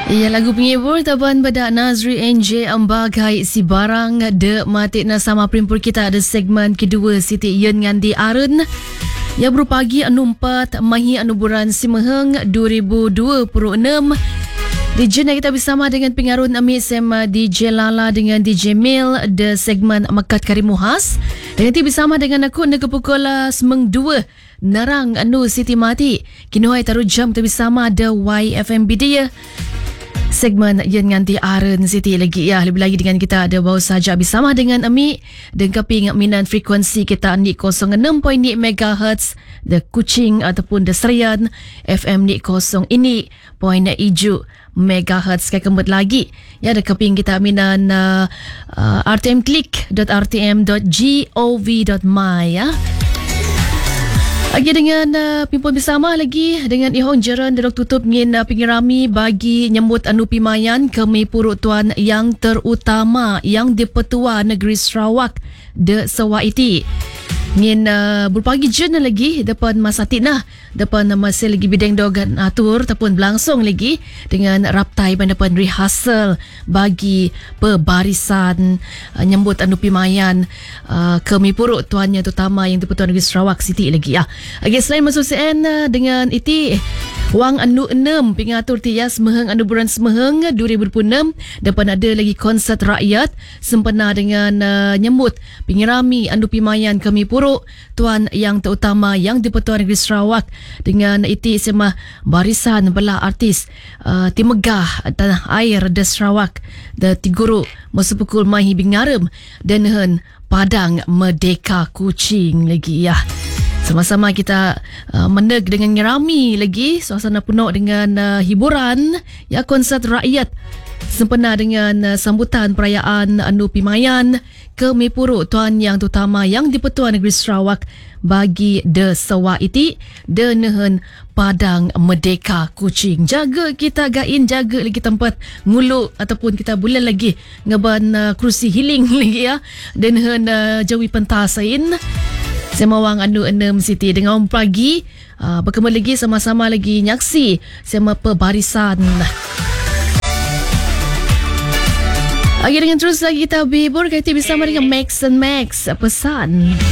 Ya, lagu penghibur taban badak Nazri NJ ambagai si barang de matik na sama primpur kita ada segmen kedua Siti Yen ngan di Arun. Ya berpagi anu 4 Mahi anu bulan Simeheng 2026. Di jena kita bersama dengan pengarun Amit Sema DJ Lala dengan DJ Mil de segmen Mekat Karimuhas. Dan nanti bersama dengan aku negeri pukul 2 Narang anu Siti Mati. Kini hai taruh jam tu bersama ada YFM dia. Segmen yang nganti Aren Siti lagi ya. Lebih lagi dengan kita ada baru saja bersama dengan Ami dan keping minan frekuensi kita ni 06.0 MHz de Kuching ataupun de Serian FM ni 0 ini point iju MHz kembali lagi ya. Ada keping kita minan rtmclick.rtm.gov.my ya. Lagi dengan pimpun bersama lagi dengan ihong jeran derok tutup ngin pingirami bagi nyambut anu pimayan kami puruk tuan yang terutama yang di Petua Negeri Sarawak de Sawaiti. Ngin berpagi jen lagi depan masa tinah depan masih lagi bidang dogan atur ataupun berlangsung lagi dengan raptai depan rehearsal bagi pebarisan nyambut anu pimayan kami puruk tuannya terutama yang di Petua Negeri Sarawak Siti lagi ya. Okay, selain masuk CN dengan iti wang anu 6 pengatur tias Semeheng anu bulan Semeheng 2026 depan ada lagi konsert rakyat sempena dengan nyambut pengirami anu pimayan kami puruk tuan yang terutama yang di Petua Negeri Sarawak dengan iti semua barisan belah artis Timegah tanah air de Sarawak de Tiguru masa pukul Mahi Bingarem dan Padang Merdeka Kuching lagi ya. Sama-sama kita meneg dengan ngerami lagi suasana penuh dengan hiburan ya, konsert rakyat sempena dengan sambutan perayaan anu pimayan kami puruk tuan yang terutama yang di Petua Negeri Sarawak bagi de Sawaiti de Padang Merdeka Kuching. Jaga kita gain, jaga lagi tempat nguluk ataupun kita boleh lagi ngeban kerusi healing lagi ya dan jawi pentasain semawang anu 6 Siti dengan pagi berkembang lagi sama-sama lagi nyaksi sama pebarisan. Lagi dengan terus lagi kita bibur kita bersama dengan Max and Max pesan.